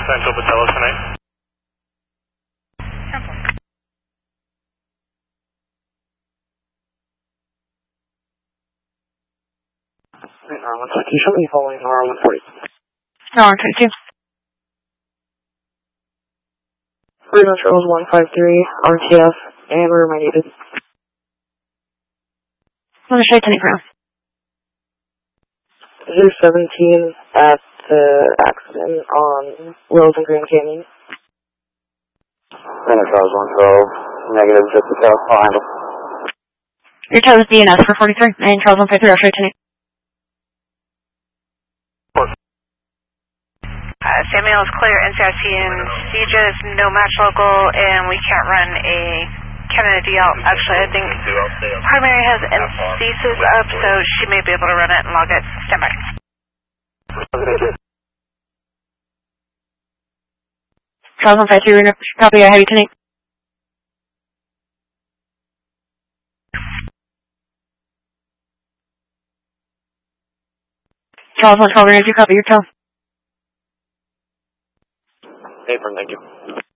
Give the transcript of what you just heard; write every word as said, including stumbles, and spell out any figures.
Central Batella tonight. Wait, R one twenty-two, show me following R one forty. R one twenty-two. Reno Charles one five three, R T F, and where am I needed? I'm going to show you ten ground. zero seventeen at the accident on Rose and Green Canyon. Reno Charles one twelve, negative, just the south, I'll handle. Your tow is D N S for forty-three, and Charles one five three, I'll show you ten. Uh, Samuel is clear, N C I C and C J is no match local, and we can't run a Canada D L. Actually, I think primary has N C S I S up, so she may be able to run it and log it. Stand by. Charles one five three, copy, I have you ten. Charles one twelve, if you copy your tow. Apron, thank you.